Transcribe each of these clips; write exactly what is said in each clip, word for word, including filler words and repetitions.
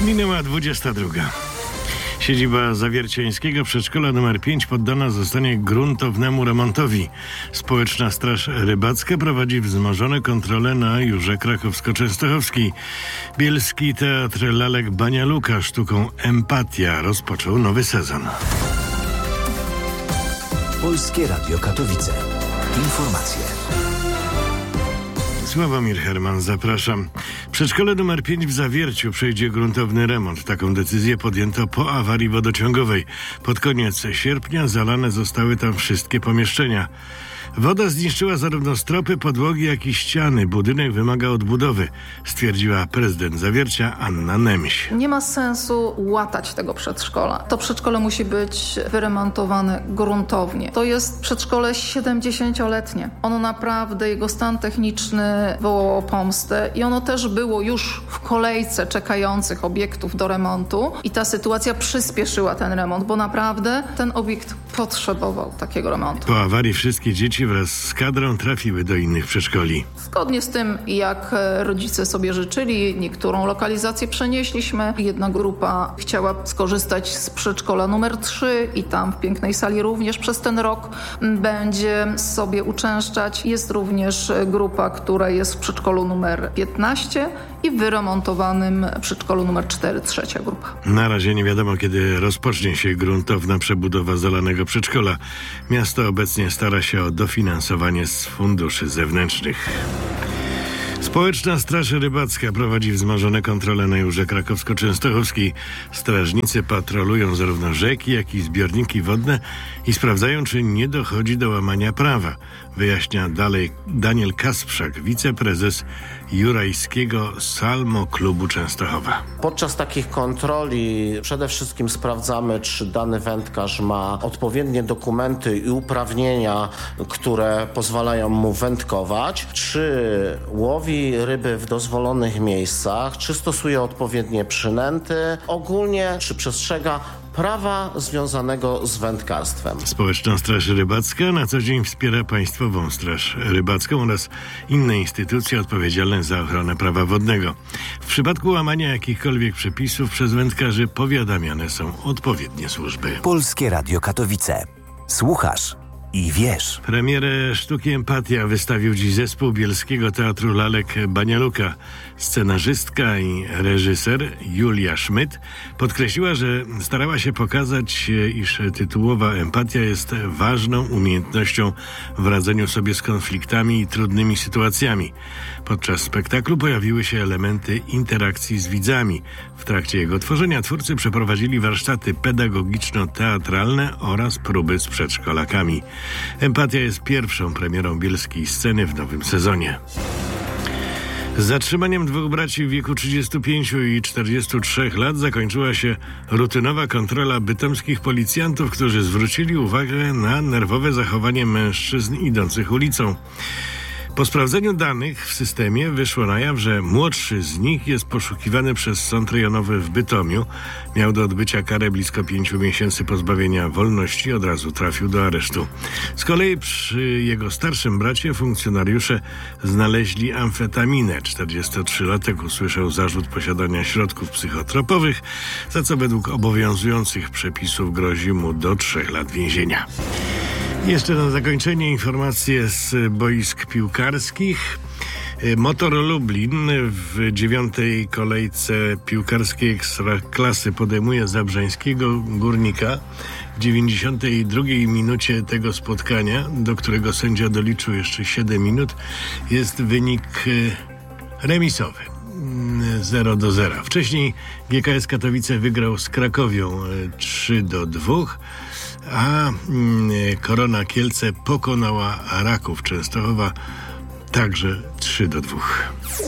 Minęła dwudziesta druga. Siedziba zawierciańskiego przedszkola nr pięć poddana zostanie gruntownemu remontowi. Społeczna Straż Rybacka prowadzi wzmożone kontrole na Jurze Krakowsko-Częstochowskiej. Bielski Teatr Lalek Banialuka sztuką Empatia rozpoczął nowy sezon. Polskie Radio Katowice. Informacje. Sławomir Herman, zapraszam. Przedszkole nr pięć w Zawierciu przejdzie gruntowny remont. Taką decyzję podjęto po awarii wodociągowej. Pod koniec sierpnia zalane zostały tam wszystkie pomieszczenia. Woda zniszczyła zarówno stropy, podłogi, jak i ściany. Budynek wymaga odbudowy, stwierdziła prezydent Zawiercia Anna Nemś. Nie ma sensu łatać tego przedszkola. To przedszkole musi być wyremontowane gruntownie. To jest przedszkole siedemdziesięcioletnie. Ono naprawdę, jego stan techniczny wołał o pomstę i ono też było już w kolejce czekających obiektów do remontu i ta sytuacja przyspieszyła ten remont, bo naprawdę ten obiekt potrzebował takiego remontu. Po awarii wszystkie dzieci wraz z kadrą trafiły do innych przedszkoli. Zgodnie z tym, jak rodzice sobie życzyli, niektórą lokalizację przenieśliśmy. Jedna grupa chciała skorzystać z przedszkola numer trzy i tam w pięknej sali również przez ten rok będzie sobie uczęszczać. Jest również grupa, która jest w przedszkolu numer piętnaście i w wyremontowanym przedszkolu numer cztery, trzecia grupa. Na razie nie wiadomo, kiedy rozpocznie się gruntowna przebudowa zalanego przedszkola. Miasto obecnie stara się o dofinansowanie z funduszy zewnętrznych. Społeczna Straż Rybacka prowadzi wzmożone kontrole na Jurze Krakowsko-Częstochowskiej. Strażnicy patrolują zarówno rzeki, jak i zbiorniki wodne i sprawdzają, czy nie dochodzi do łamania prawa. Wyjaśnia dalej Daniel Kasprzak, wiceprezes Jurajskiego Salmo Klubu Częstochowa. Podczas takich kontroli przede wszystkim sprawdzamy, czy dany wędkarz ma odpowiednie dokumenty i uprawnienia, które pozwalają mu wędkować, czy łowi ryby w dozwolonych miejscach, czy stosuje odpowiednie przynęty, ogólnie czy przestrzega prawa związanego z wędkarstwem. Społeczna Straż Rybacka na co dzień wspiera Państwową Straż Rybacką oraz inne instytucje odpowiedzialne za ochronę prawa wodnego. W przypadku łamania jakichkolwiek przepisów przez wędkarzy powiadamiane są odpowiednie służby. Polskie Radio Katowice. Słuchasz i wiesz. Premierę sztuki Empatia wystawił dziś zespół Bielskiego Teatru Lalek Banialuka. Scenarzystka i reżyser Julia Szmyt podkreśliła, że starała się pokazać, iż tytułowa empatia jest ważną umiejętnością w radzeniu sobie z konfliktami i trudnymi sytuacjami. Podczas spektaklu pojawiły się elementy interakcji z widzami. W trakcie jego tworzenia twórcy przeprowadzili warsztaty pedagogiczno-teatralne oraz próby z przedszkolakami. Empatia jest pierwszą premierą bielskiej sceny w nowym sezonie. Z zatrzymaniem dwóch braci w wieku trzydziestu pięciu i czterdziestu trzech lat zakończyła się rutynowa kontrola bytomskich policjantów, którzy zwrócili uwagę na nerwowe zachowanie mężczyzn idących ulicą. Po sprawdzeniu danych w systemie wyszło na jaw, że młodszy z nich jest poszukiwany przez Sąd Rejonowy w Bytomiu. Miał do odbycia karę blisko pięciu miesięcy pozbawienia wolności i od razu trafił do aresztu. Z kolei przy jego starszym bracie funkcjonariusze znaleźli amfetaminę. czterdziestotrzylatek usłyszał zarzut posiadania środków psychotropowych, za co według obowiązujących przepisów grozi mu do trzech lat więzienia. Jeszcze na zakończenie informacje z boisk piłkarskich. Motor Lublin w dziewiątej kolejce piłkarskiej Ekstraklasy podejmuje zabrzańskiego Górnika. W dziewięćdziesiątej drugiej minucie tego spotkania, do którego sędzia doliczył jeszcze siedem minut, jest wynik remisowy. zero do zera. Wcześniej G K S Katowice wygrał z Krakowią trzy do dwóch, a Korona Kielce pokonała Raków Częstochowa także trzy do dwóch.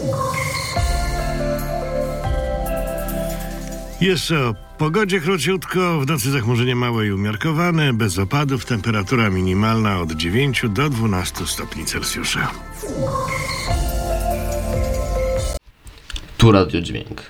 Jeszcze o pogodzie króciutko. W nocy zachmurzenie małe i umiarkowane, bez opadów, temperatura minimalna od dziewięciu do dwunastu stopni Celsjusza. Tu Radio Dźwięk.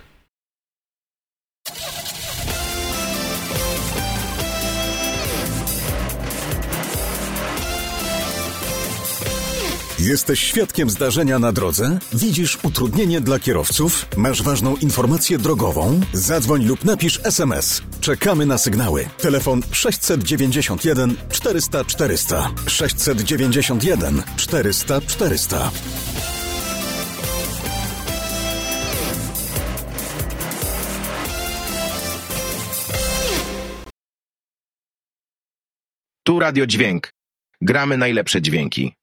Jesteś świadkiem zdarzenia na drodze? Widzisz utrudnienie dla kierowców? Masz ważną informację drogową? Zadzwoń lub napisz es em es. Czekamy na sygnały. Telefon sześćset dziewięćdziesiąt jeden czterysta czterysta. sześćset dziewięćdziesiąt jeden czterysta czterysta. Tu Radio Dźwięk. Gramy najlepsze dźwięki.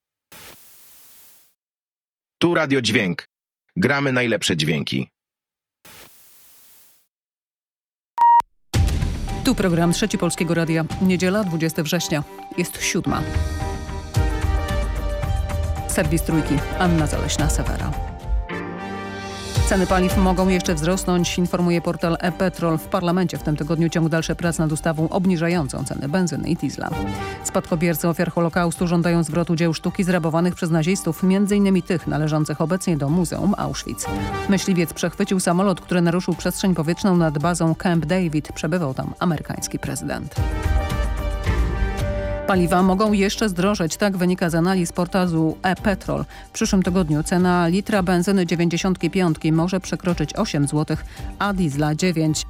Tu Radio Dźwięk. Gramy najlepsze dźwięki. Tu program Trzeci Polskiego Radia. Niedziela, dwudziestego września. Jest siódma. Serwis Trójki. Anna Zaleśna-Sewera. Ceny paliw mogą jeszcze wzrosnąć, informuje portal e-Petrol. W parlamencie w tym tygodniu ciąg dalszy prac nad ustawą obniżającą ceny benzyny i diesla. Spadkobiercy ofiar Holokaustu żądają zwrotu dzieł sztuki zrabowanych przez nazistów, między innymi tych należących obecnie do Muzeum Auschwitz. Myśliwiec przechwycił samolot, który naruszył przestrzeń powietrzną nad bazą Camp David. Przebywał tam amerykański prezydent. Paliwa mogą jeszcze zdrożeć, tak wynika z analiz portalu e-Petrol. W przyszłym tygodniu cena litra benzyny dziewięćdziesiąt pięć może przekroczyć osiem złotych, a diesla dziewięć.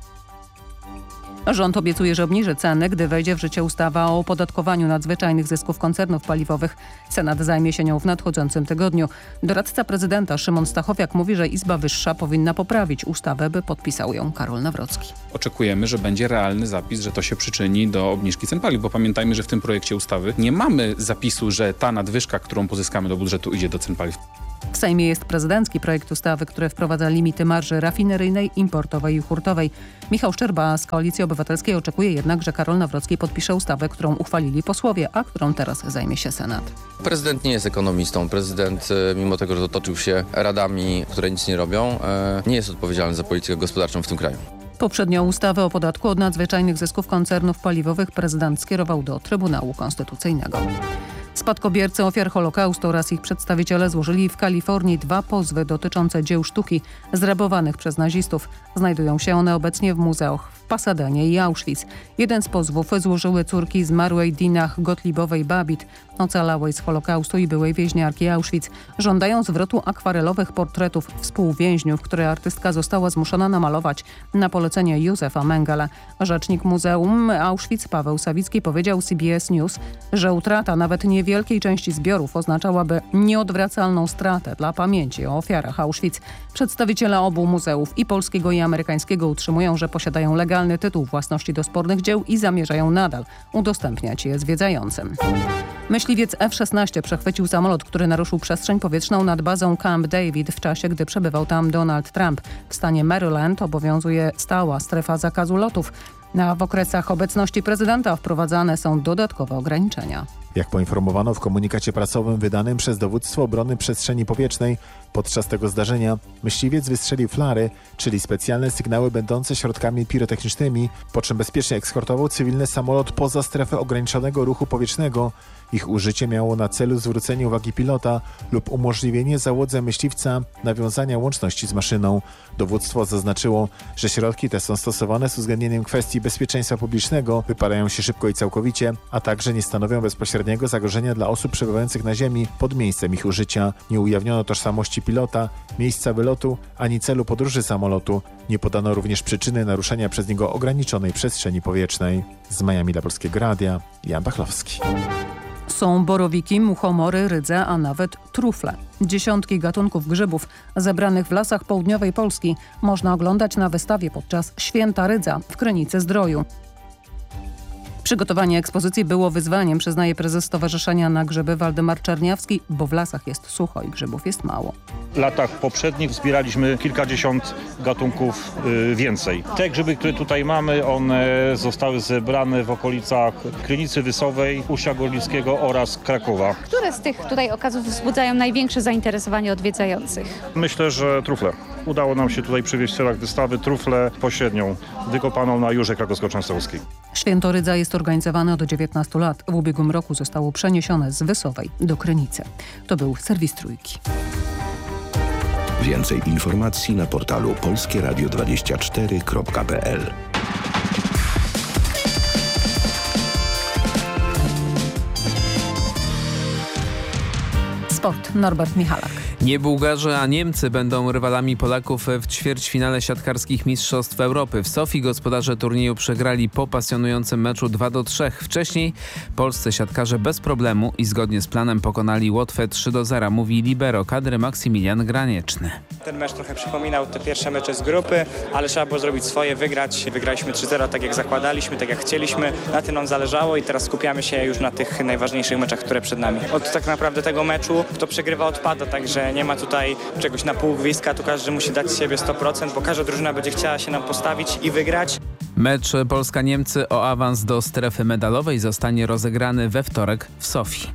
Rząd obiecuje, że obniży ceny, gdy wejdzie w życie ustawa o opodatkowaniu nadzwyczajnych zysków koncernów paliwowych. Senat zajmie się nią w nadchodzącym tygodniu. Doradca prezydenta Szymon Stachowiak mówi, że Izba Wyższa powinna poprawić ustawę, by podpisał ją Karol Nawrocki. Oczekujemy, że będzie realny zapis, że to się przyczyni do obniżki cen paliw, bo pamiętajmy, że w tym projekcie ustawy nie mamy zapisu, że ta nadwyżka, którą pozyskamy do budżetu, idzie do cen paliw. W Sejmie jest prezydencki projekt ustawy, który wprowadza limity marży rafineryjnej, importowej i hurtowej. Michał Szczerba z Koalicji Obywatelskiej oczekuje jednak, że Karol Nawrocki podpisze ustawę, którą uchwalili posłowie, a którą teraz zajmie się Senat. Prezydent nie jest ekonomistą. Prezydent, mimo tego, że otoczył się radami, które nic nie robią, nie jest odpowiedzialny za politykę gospodarczą w tym kraju. Poprzednią ustawę o podatku od nadzwyczajnych zysków koncernów paliwowych prezydent skierował do Trybunału Konstytucyjnego. Spadkobiercy ofiar Holokaustu oraz ich przedstawiciele złożyli w Kalifornii dwa pozwy dotyczące dzieł sztuki zrabowanych przez nazistów. Znajdują się one obecnie w muzeach w Pasadenie i Auschwitz. Jeden z pozwów złożyły córki zmarłej Dinah Gottliebowej-Babbitt, ocalałej z Holokaustu i byłej więźniarki Auschwitz. Żądają zwrotu akwarelowych portretów współwięźniów, które artystka została zmuszona namalować na polecenie Józefa Mengele. Rzecznik Muzeum Auschwitz Paweł Sawicki powiedział C B S News, że utrata nawet niewielkiej części zbiorów oznaczałaby nieodwracalną stratę dla pamięci o ofiarach Auschwitz. Przedstawiciele obu muzeów, i polskiego i amerykańskiego, utrzymują, że posiadają legalny tytuł własności do spornych dzieł i zamierzają nadal udostępniać je zwiedzającym. Myśliwiec F szesnaście przechwycił samolot, który naruszył przestrzeń powietrzną nad bazą Camp David w czasie, gdy przebywał tam Donald Trump. W stanie Maryland obowiązuje stała strefa zakazu lotów. A w okresach obecności prezydenta wprowadzane są dodatkowe ograniczenia. Jak poinformowano w komunikacie prasowym wydanym przez Dowództwo Obrony Przestrzeni Powietrznej, podczas tego zdarzenia myśliwiec wystrzelił flary, czyli specjalne sygnały będące środkami pirotechnicznymi, po czym bezpiecznie eskortował cywilny samolot poza strefę ograniczonego ruchu powietrznego. Ich użycie miało na celu zwrócenie uwagi pilota lub umożliwienie załodze myśliwca nawiązania łączności z maszyną. Dowództwo zaznaczyło, że środki te są stosowane z uwzględnieniem kwestii bezpieczeństwa publicznego, wypalają się szybko i całkowicie, a także nie stanowią bezpośredniego zagrożenia dla osób przebywających na ziemi pod miejscem ich użycia. Nie ujawniono tożsamości pilota, miejsca wylotu ani celu podróży samolotu. Nie podano również przyczyny naruszenia przez niego ograniczonej przestrzeni powietrznej. Z Miami dla Polskiego Radia, Jan Bachlowski. Są borowiki, muchomory, rydze, a nawet trufle. Dziesiątki gatunków grzybów zebranych w lasach południowej Polski można oglądać na wystawie podczas Święta Rydza w Krynicy-Zdroju. Przygotowanie ekspozycji było wyzwaniem, przyznaje prezes Stowarzyszenia na Grzyby Waldemar Czerniawski, bo w lasach jest sucho i grzybów jest mało. W latach poprzednich zbieraliśmy kilkadziesiąt gatunków y, więcej. Te grzyby, które tutaj mamy, one zostały zebrane w okolicach Krynicy Wysowej, Ujścia Gorlickiego oraz Krakowa. Które z tych tutaj okazów wzbudzają największe zainteresowanie odwiedzających? Myślę, że trufle. Udało nam się tutaj przywieźć w celach wystawy truflę pośrednią, wykopaną na Jurze Krakowsko-Częstochowskiej. Święto Rydza jest organizowane od dziewiętnastu lat. W ubiegłym roku zostało przeniesione z Wysowej do Krynicy. To był serwis Trójki. Więcej informacji na portalu polskie radio dwadzieścia cztery kropka p l. Sport, Norbert Michalak. Nie Bułgarzy, a Niemcy będą rywalami Polaków w ćwierćfinale siatkarskich Mistrzostw Europy. W Sofii gospodarze turnieju przegrali po pasjonującym meczu dwa do trzech. Wcześniej polscy siatkarze bez problemu i zgodnie z planem pokonali Łotwę trzy do zera, mówi libero kadry Maksymilian Granieczny. Ten mecz trochę przypominał te pierwsze mecze z grupy, ale trzeba było zrobić swoje, wygrać. Wygraliśmy trzy zero, tak jak zakładaliśmy, tak jak chcieliśmy. Na tym nam zależało i teraz skupiamy się już na tych najważniejszych meczach, które przed nami. Od tak naprawdę tego meczu kto przegrywa odpada, także nie ma tutaj czegoś na pół gwizdka, tu każdy musi dać z siebie sto procent, bo każda drużyna będzie chciała się nam postawić i wygrać. Mecz Polska-Niemcy o awans do strefy medalowej zostanie rozegrany we wtorek w Sofii.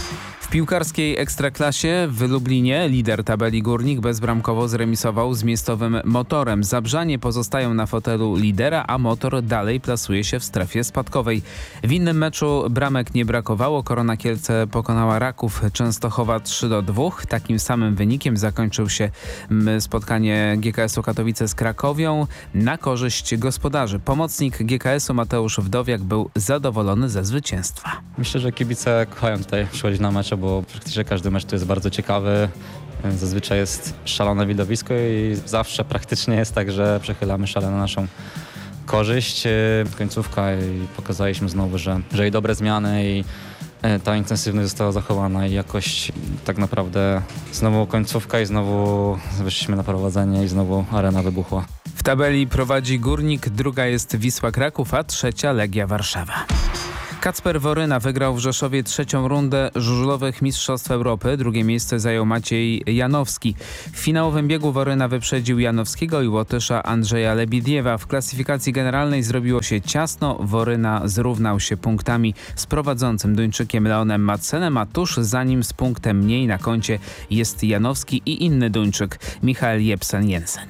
W piłkarskiej Ekstraklasie w Lublinie lider tabeli Górnik bezbramkowo zremisował z miejscowym Motorem. Zabrzanie pozostają na fotelu lidera, a Motor dalej plasuje się w strefie spadkowej. W innym meczu bramek nie brakowało. Korona Kielce pokonała Raków Częstochowa trzy do dwóch. Takim samym wynikiem zakończył się spotkanie G K S-u Katowice z Krakowią na korzyść gospodarzy. Pomocnik G K S-u Mateusz Wdowiak był zadowolony ze zwycięstwa. Myślę, że kibice kochają tutaj przychodzić na mecze, bo praktycznie każdy mecz tu jest bardzo ciekawy. Zazwyczaj jest szalone widowisko i zawsze praktycznie jest tak, że przechylamy szale na naszą korzyść. Końcówka i pokazaliśmy znowu, że, że i dobre zmiany i ta intensywność została zachowana i jakoś tak naprawdę znowu końcówka i znowu wyszliśmy na prowadzenie i znowu arena wybuchła. W tabeli prowadzi Górnik, druga jest Wisła Kraków, a trzecia Legia Warszawa. Kacper Woryna wygrał w Rzeszowie trzecią rundę żużlowych Mistrzostw Europy. Drugie miejsce zajął Maciej Janowski. W finałowym biegu Woryna wyprzedził Janowskiego i Łotysza Andrzeja Lebidiewa. W klasyfikacji generalnej zrobiło się ciasno. Woryna zrównał się punktami z prowadzącym Duńczykiem Leonem Madsenem, a tuż za nim z punktem mniej na koncie jest Janowski i inny Duńczyk Michael Jepsen-Jensen.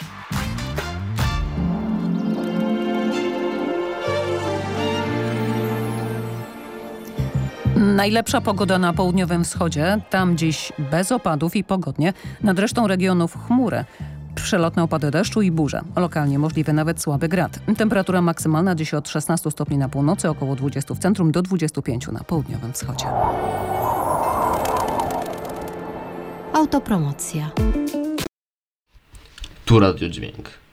Najlepsza pogoda na południowym wschodzie, tam dziś bez opadów i pogodnie, nad resztą regionów chmury. Przelotne opady deszczu i burze. Lokalnie możliwy nawet słaby grad. Temperatura maksymalna dziś od szesnastu stopni na północy, około dwudziestu w centrum, do dwudziestu pięciu na południowym wschodzie. Autopromocja. Tu Radio Dźwięk.